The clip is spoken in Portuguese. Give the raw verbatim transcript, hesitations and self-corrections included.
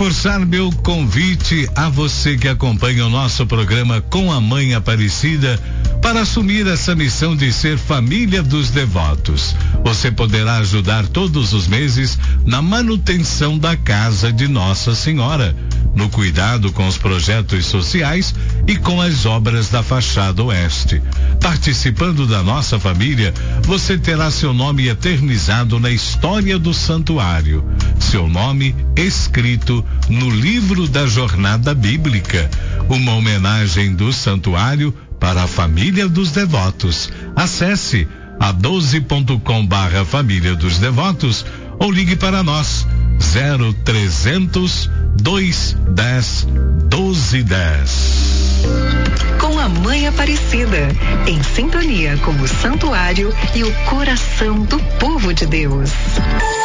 reforçar meu convite a você que acompanha o nosso programa com a Mãe Aparecida para assumir essa missão de ser família dos devotos. Você poderá ajudar todos os meses na manutenção da casa de Nossa Senhora, no cuidado com os projetos sociais e com as obras da fachada oeste. Participando da nossa família, você terá seu nome eternizado na história do santuário, seu nome escrito no livro da jornada bíblica, uma homenagem do santuário para a família dos devotos. Acesse a doze ponto com barra família dos devotos ou ligue para nós zero trezentos, dois dez, doze dez. Com a Mãe Aparecida, em sintonia com o santuário e o coração do povo de Deus.